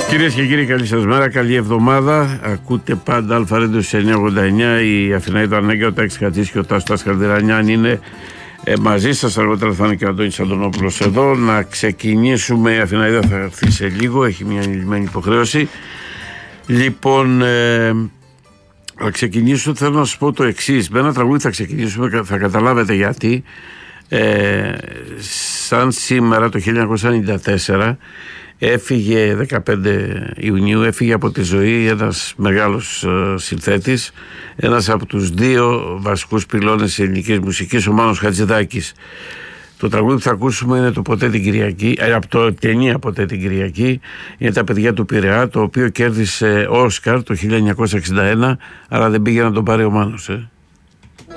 Κυρίες και κύριοι, καλή σας μέρα, καλή εβδομάδα. Ακούτε πάντα Αλφαρέντο 989, η Αθηναίδα Ανέγκα, ο Τάκης Χατζής και ο Τάσος Καλδερανιάν είναι μαζί σας. Αργότερα θα είναι και ο Αντώνης Αντωνόπουλος εδώ. Να ξεκινήσουμε, η Αθηναίδα θα έρθει σε λίγο, έχει μια ανηλυμένη υποχρέωση. Λοιπόν, να ξεκινήσω, θέλω να σας πω το εξής. Με ένα τραγούδι θα ξεκινήσουμε, θα καταλάβετε γιατί. Σαν σήμερα το 1994 έφυγε 15 Ιουνίου, έφυγε από τη ζωή ένας μεγάλος συνθέτης, ένας από τους δύο βασικούς πυλώνες της ελληνικής μουσικής, ο Μάνος Χατζηδάκης. Το τραγούδι που θα ακούσουμε είναι το Ποτέ την Κυριακή, από το ταινία Ποτέ την Κυριακή, είναι τα παιδιά του Πειραιά, το οποίο κέρδισε Όσκαρ το 1961, αλλά δεν πήγε να τον πάρει ο Μάνος.